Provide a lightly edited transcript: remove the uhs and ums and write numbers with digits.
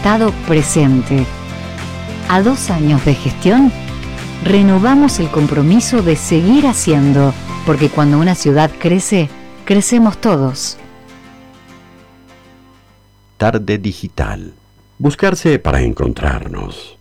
estado presente. A 2 años de gestión, renovamos el compromiso de seguir haciendo, porque cuando una ciudad crece, crecemos todos. Tarde digital. Buscarse para encontrarnos.